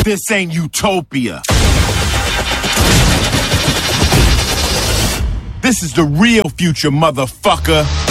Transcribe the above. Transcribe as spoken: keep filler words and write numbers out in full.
This ain't utopia. This is the real future, motherfucker.